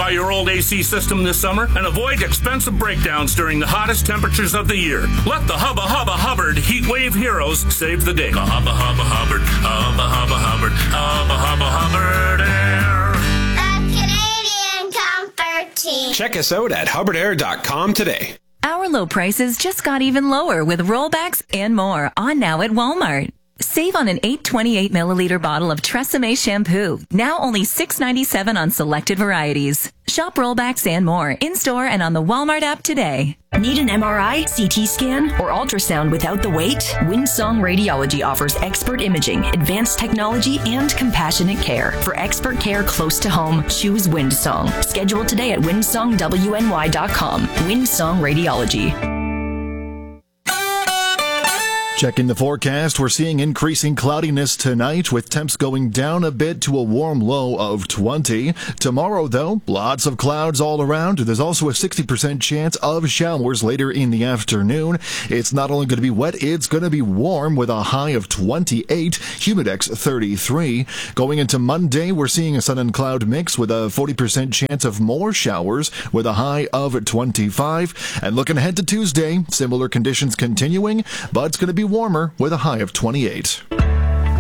Modify your old AC system this summer and avoid expensive breakdowns during the hottest temperatures of the year. Let the Hubba Hubba Hubbard Heat Wave Heroes save the day. Hubba Hubba Hubbard, Hubba Hubba Hubbard, Hubba Hubba Hubbard Air. The Canadian Comfort Team. Check us out at hubbardair.com today. Our low prices just got even lower with rollbacks and more on now at Walmart. Save on an 828 milliliter bottle of Tresemme shampoo, now only $6.97 on selected varieties. Shop rollbacks and more in-store and on the Walmart app today. Need an MRI, CT scan, or ultrasound without the wait? Windsong Radiology offers expert imaging, advanced technology, and compassionate care. For expert care close to home, choose Windsong. Schedule today at windsongwny.com. Windsong Radiology. Checking the forecast, we're seeing increasing cloudiness tonight with temps going down a bit to a warm low of 20. Tomorrow, though, lots of clouds all around. There's also a 60% chance of showers later in the afternoon. It's not only going to be wet, it's going to be warm with a high of 28, humidex 33. Going into Monday, we're seeing a sun and cloud mix with a 40% chance of more showers with a high of 25. And looking ahead to Tuesday, similar conditions continuing, but it's going to be warmer with a high of 28.